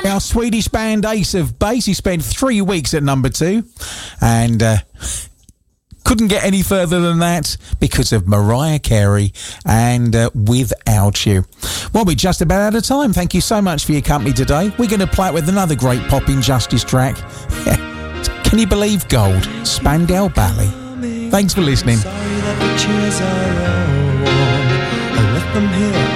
Our Swedish band Ace of Base, who spent 3 weeks at number 2 and couldn't get any further than that because of Mariah Carey and Without You. Well, we're just about out of time. Thank you so much for your company today. We're going to play it with another great pop injustice track. Can you believe Gold? Spandau Ballet. Thanks for listening. Sorry that the chairs are all warm. I left them here